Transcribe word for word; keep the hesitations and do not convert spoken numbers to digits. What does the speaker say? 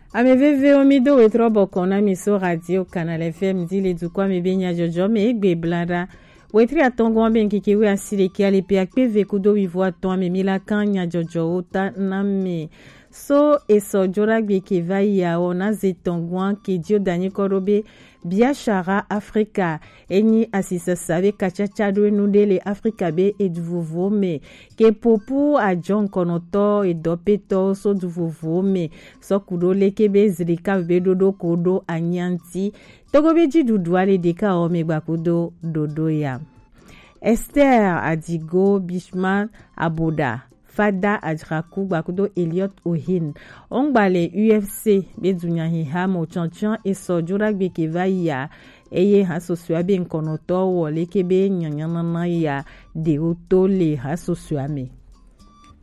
Ameveve omido wetrobo kona miso radio Canal F M dile du kwa mebenya jojo me egbe blada wetri atongo mbe nkikiwe asile kiale pe akpeve kudo wivo aton me mila kanya jojo ota name so eso jora gbe ke vai ya ona zetongwan ke dio dani korobe biashara Afrika eni asisa sabe kachacha do nudele Afrika be eduvovo me ke popu a John konoto e dopeto so duvovo me so kudole ke be zrika be dodo kodo anyanti togobe ji duduale deka o me gbakodo dodo ya Esther Adigo Bishman Aboda Fada Ajraku Bakudo Elliot Ohin Ongbale U F C Bedunya Hiha Mo Chanchan et Sojura Bekeva ya Eye Hasosua Ben Konoto Wole Kebe Nyanyanana ya De Oto Le Hasosua Me